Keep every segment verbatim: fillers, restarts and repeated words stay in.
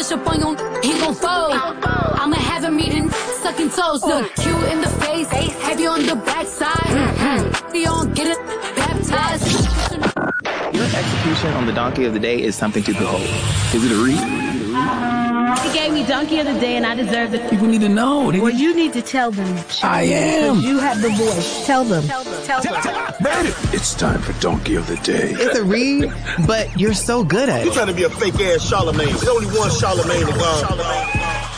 push up on your, he gon' fold. I'ma have him eating, sucking toes. Look cute in the face, heavy on the backside. We don't get it baptized. Your execution on the donkey of the day is something to behold. Is it a read? He gave me donkey of the day, and I deserve it. People need to know. They well, need... you need to tell them. I am. You have the voice. Tell them. Tell them. Tell them. Made it. It's time for donkey of the day. It's a read, but you're so good at it. You're trying to be a fake ass Charlemagne. There's only one Charlemagne in God.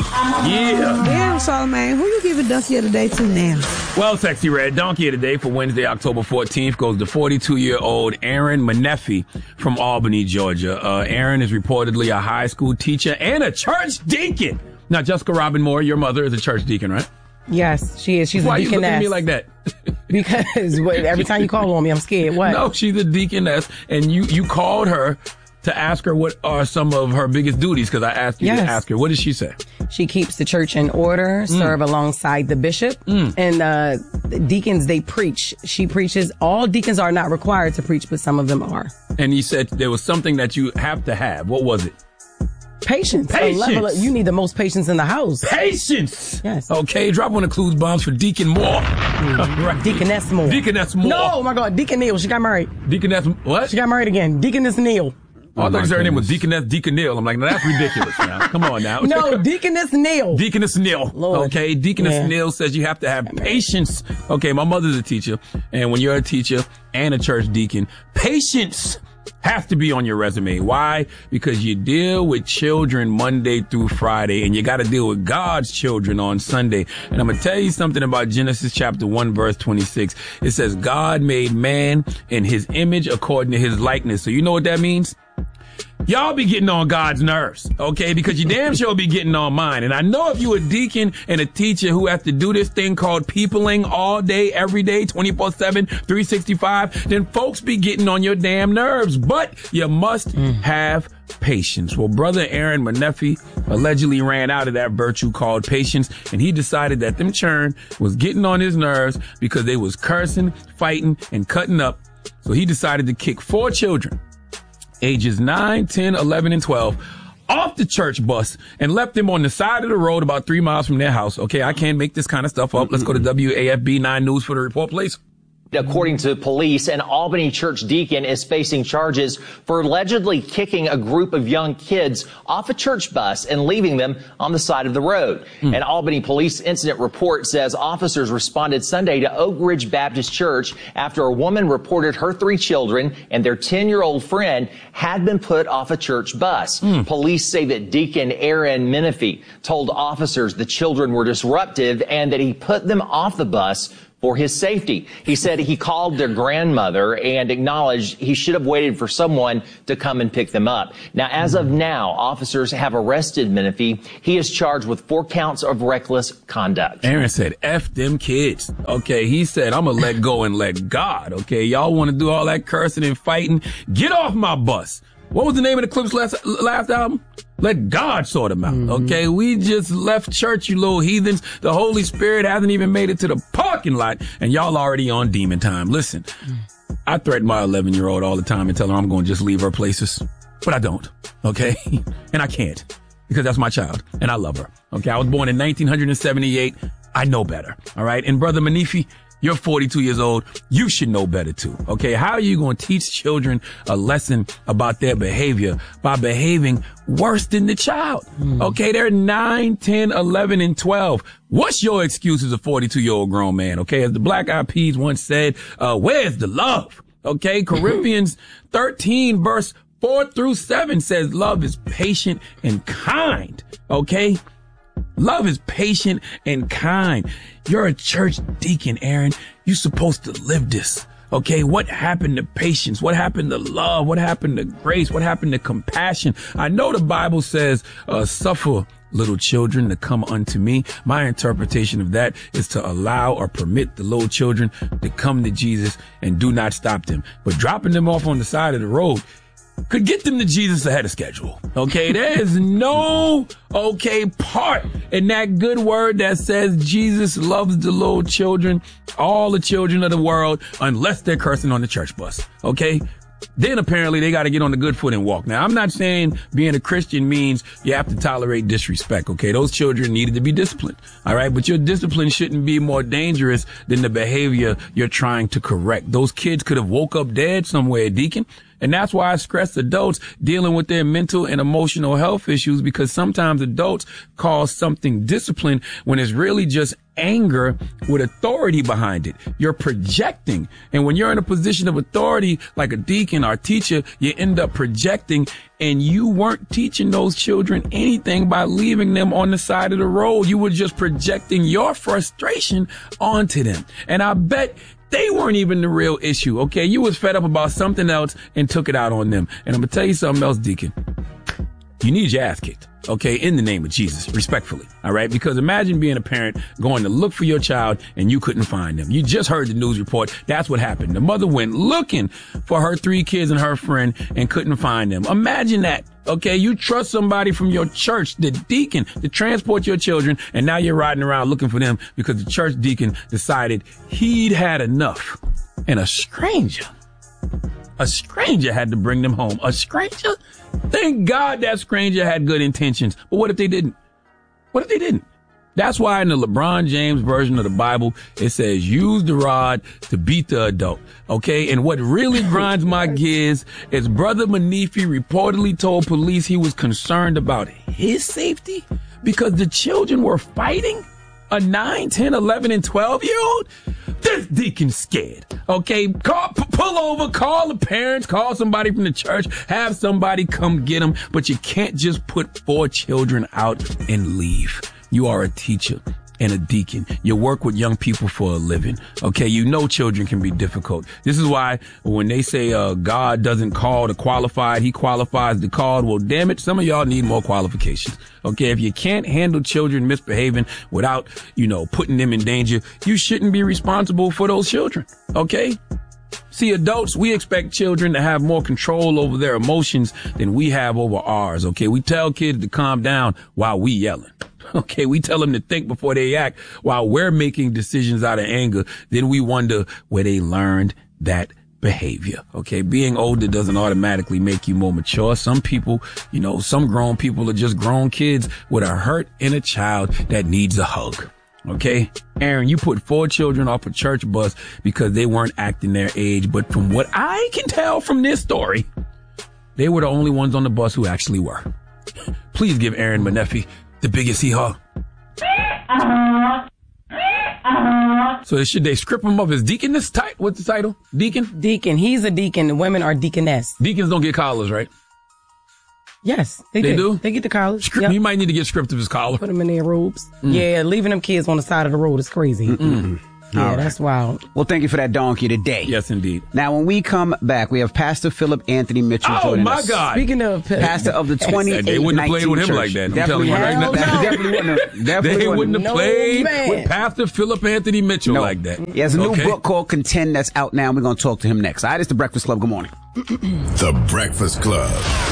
Yeah. Damn, Charlemagne, who you giving donkey of the day to now? Well, Sexy Red, donkey of the day for Wednesday, October fourteenth goes to forty-two-year-old Aaron Menefee from Albany, Georgia. Uh, Aaron is reportedly a high school teacher and a church deacon. Now, Jessica Robin Moore, your mother is a church deacon, right? Yes, she is. She's Why a deaconess. Why are you looking at me like that? Because every time you call on me, I'm scared. What? No, she's a deaconess, and you, you called her to ask her what are some of her biggest duties, because I asked you yes. to ask her. What did she say? She keeps the church in order, serve mm. alongside the bishop, mm. and uh, the deacons, they preach. She preaches. All deacons are not required to preach, but some of them are. And you said there was something that you have to have. What was it? Patience. Patience. Level of, you need the most patience in the house. Patience. Yes. Okay, drop one of clues bombs for Deacon Moore. Mm. Right. Deaconess Moore. Deaconess Moore. No, oh my God, Deacon Neal. She got married. Deaconess what? She got married again. Deaconess Neal. Oh, I thought her name was Deaconess Deacon Neal. I'm like, no, that's ridiculous now. Come on now. No, Deaconess Neal. Deaconess Neal. Lord. Okay, Deaconess yeah. Neal says you have to have patience. Okay, my mother's a teacher, and when you're a teacher and a church deacon, patience has to be on your resume. Why? Because you deal with children Monday through Friday, and you got to deal with God's children on Sunday. And I'm going to tell you something about Genesis chapter one, verse twenty-six. It says, God made man in his image according to his likeness. So you know what that means? Y'all be getting on God's nerves, okay? Because you damn sure be getting on mine. And I know if you a deacon and a teacher who have to do this thing called peopling all day, every day, twenty-four seven, three sixty-five, then folks be getting on your damn nerves. But you must mm. have patience. Well, brother Aaron Menefee allegedly ran out of that virtue called patience, and he decided that them churn was getting on his nerves because they was cursing, fighting, and cutting up. So he decided to kick four children, ages nine, ten, eleven, and twelve, off the church bus and left them on the side of the road about three miles from their house. Okay, I can't make this kind of stuff up. Let's go to W A F B nine News for the report, please. According to police, an Albany church deacon is facing charges for allegedly kicking a group of young kids off a church bus and leaving them on the side of the road. Mm. An Albany police incident report says officers responded Sunday to Oak Ridge Baptist Church after a woman reported her three children and their ten-year-old friend had been put off a church bus. Mm. Police say that Deacon Aaron Menefee told officers the children were disruptive and that he put them off the bus for his safety. He said he called their grandmother and acknowledged he should have waited for someone to come and pick them up. Now, as of now, officers have arrested Menefee. He is charged with four counts of reckless conduct. Aaron said, F them kids. Okay, he said, I'm going to let go and let God. Okay, y'all want to do all that cursing and fighting? Get off my bus. What was the name of the Clips last, last album? Let God sort them out, mm-hmm. okay? We just left church, you little heathens. The Holy Spirit hasn't even made it to the parking lot, and y'all already on demon time. Listen, mm. I threaten my eleven-year-old all the time and tell her I'm going to just leave her places, but I don't, okay? And I can't, because that's my child, and I love her, okay? I was born in nineteen seventy-eight. I know better, all right? And Brother Menefee, you're forty-two years old. You should know better too. Okay. How are you going to teach children a lesson about their behavior by behaving worse than the child? Mm. Okay. They're nine, ten, eleven, and twelve. What's your excuse as a forty-two year old grown man? Okay. As the Black Eyed Peas once said, uh, where's the love? Okay. Corinthians thirteen verse four through seven says love is patient and kind. Okay. Love is patient and kind. You're a church deacon, Aaron. You're supposed to live this. Okay, what happened to patience? What happened to love? What happened to grace? What happened to compassion? I know the Bible says, uh, suffer little children to come unto me. My interpretation of that is to allow or permit the little children to come to Jesus and do not stop them. But dropping them off on the side of the road could get them to Jesus ahead of schedule. Okay, there is no, okay, part in that good word that says Jesus loves the little children, all the children of the world, unless they're cursing on the church bus. Okay, Then apparently they got to get on the good foot and walk. Now, I'm not saying being a Christian means you have to tolerate disrespect, okay? Those children needed to be disciplined, all right? But your discipline shouldn't be more dangerous than the behavior you're trying to correct. Those kids could have woke up dead somewhere, Deacon. And that's why I stress adults dealing with their mental and emotional health issues, because sometimes adults call something discipline when it's really just anger with authority behind it. You're projecting. And when you're in a position of authority, like a deacon or teacher, you end up projecting, and you weren't teaching those children anything by leaving them on the side of the road. You were just projecting your frustration onto them. And I bet they weren't even the real issue, okay? You was fed up about something else and took it out on them. And I'm gonna tell you something else, Deacon. You need your ass kicked, okay? In the name of Jesus, respectfully, all right? Because imagine being a parent going to look for your child and you couldn't find them. You just heard the news report. That's what happened. The mother went looking for her three kids and her friend and couldn't find them. Imagine that. Okay, you trust somebody from your church, the deacon, to transport your children, and now you're riding around looking for them because the church deacon decided he'd had enough. And a stranger, a stranger had to bring them home. A stranger? Thank God that stranger had good intentions. But what if they didn't? What if they didn't? That's why in the LeBron James version of the Bible, it says, use the rod to beat the adult. Okay. And what really grinds my gears is Brother Manifi reportedly told police he was concerned about his safety because the children were fighting a nine, ten, eleven, and twelve year old. This deacon's scared. Okay. Call, p- pull over, call the parents, call somebody from the church, have somebody come get them. But you can't just put four children out and leave. You are a teacher and a deacon. You work with young people for a living. Okay, you know children can be difficult. This is why when they say uh God doesn't call the qualified, he qualifies the called. Well, damn it, some of y'all need more qualifications. Okay, if you can't handle children misbehaving without, you know, putting them in danger, you shouldn't be responsible for those children. Okay? See, adults, we expect children to have more control over their emotions than we have over ours. Okay, we tell kids to calm down while we yelling. Okay, we tell them to think before they act while we're making decisions out of anger. Then we wonder where they learned that behavior. Okay, being older doesn't automatically make you more mature. Some people, you know, some grown people are just grown kids with a hurt inner child that needs a hug. Okay, Aaron, you put four children off a church bus because they weren't acting their age. But from what I can tell from this story, they were the only ones on the bus who actually were. Please give Aaron Manefi the biggest hee-haw. So should they script him up as deacon this tight? What's the title? Deacon? Deacon. He's a deacon. The women are deaconess. Deacons don't get collars, right? Yes, they, they do. do. They get the collars. Script, yep. He might need to get stripped of his collar. Put them in their robes. Mm. Yeah, leaving them kids on the side of the road is crazy. Mm-mm. Yeah, right. That's wild. Well, thank you for that donkey today. Yes, indeed. Now, when we come back, we have Pastor Philip Anthony Mitchell oh, joining my us. God. Speaking of pastor of the twenty-eight They wouldn't have played with him church. like that. I'm Definitely, telling you right now. definitely wouldn't have. Definitely they wouldn't have No, played man. with Pastor Philip Anthony Mitchell No. like that. He has a new Okay. book called Contend that's out now. We're going to talk to him next. All right, it's The Breakfast Club. Good morning. The Breakfast Club.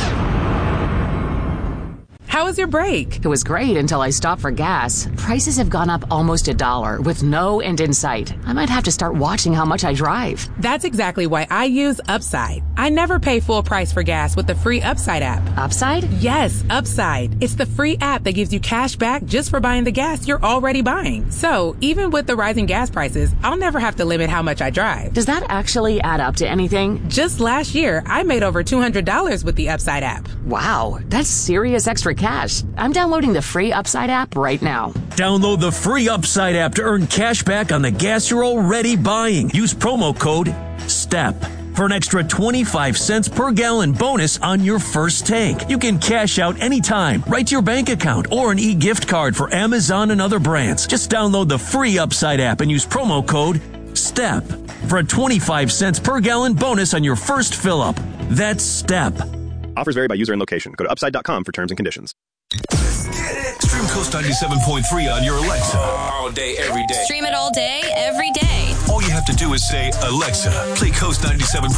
How was your break? It was great until I stopped for gas. Prices have gone up almost a dollar with no end in sight. I might have to start watching how much I drive. That's exactly why I use Upside. I never pay full price for gas with the free Upside app. Upside? Yes, Upside. It's the free app that gives you cash back just for buying the gas you're already buying. So even with the rising gas prices, I'll never have to limit how much I drive. Does that actually add up to anything? Just last year, I made over two hundred dollars with the Upside app. Wow, that's serious extra cash. I'm downloading the free Upside app right now. Download the free Upside app to earn cash back on the gas you're already buying. Use promo code STEP for an extra twenty-five cents per gallon bonus on your first tank. You can cash out anytime, right to your bank account, or an e-gift card for Amazon and other brands. Just download the free Upside app and use promo code STEP for a twenty-five cents per gallon bonus on your first fill-up. That's STEP. Offers vary by user and location. Go to upside dot com for terms and conditions. Stream Coast ninety-seven point three on your Alexa. All day, every day. Stream it all day, every day. All you have to do is say, Alexa, play Coast ninety-seven point three.